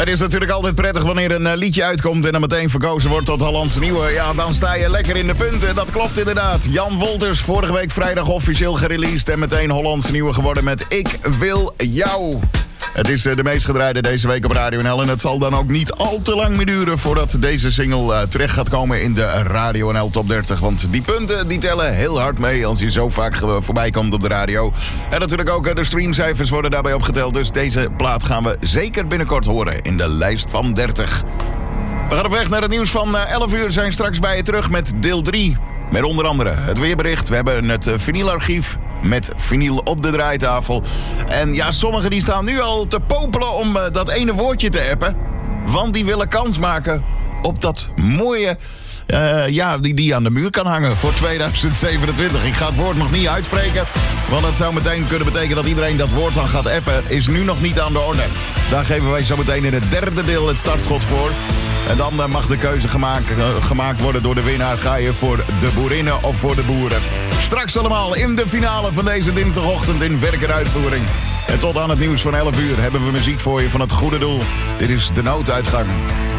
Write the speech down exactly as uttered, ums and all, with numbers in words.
Het is natuurlijk altijd prettig wanneer een liedje uitkomt en dan meteen verkozen wordt tot Hollandse Nieuwe. Ja, dan sta je lekker in de punten. Dat klopt inderdaad. Jan Wolters, vorige week vrijdag officieel gereleased en meteen Hollandse Nieuwe geworden met Ik Wil Jou. Het is de meest gedraaide deze week op Radio N L en het zal dan ook niet al te lang meer duren voordat deze single uh, terecht gaat komen in de Radio N L Top dertig. Want die punten die tellen heel hard mee als je zo vaak voorbij komt op de radio. En natuurlijk ook de streamcijfers worden daarbij opgeteld. Dus deze plaat gaan we zeker binnenkort horen in de lijst van dertig. We gaan op weg naar het nieuws van elf uur. Zijn straks bij je terug met deel drie. Met onder andere het weerbericht. We hebben het vinylarchief met vinyl op de draaitafel. En ja, sommigen die staan nu al te popelen om uh, dat ene woordje te appen. Want die willen kans maken op dat mooie... Uh, ja, die die aan de muur kan hangen voor tweeduizend zevenentwintig. Ik ga het woord nog niet uitspreken, want dat zou meteen kunnen betekenen dat iedereen dat woord dan gaat appen. Is nu nog niet aan de orde. Daar geven wij zo meteen in het derde deel het startschot voor. En dan uh, mag de keuze gemaakt, uh, gemaakt worden door de winnaar. Ga je voor de boerinnen of voor de boeren? Straks allemaal in de finale van deze dinsdagochtend in werk en uitvoering. En tot aan het nieuws van elf uur hebben we muziek voor je van het goede doel. Dit is De Nooduitgang.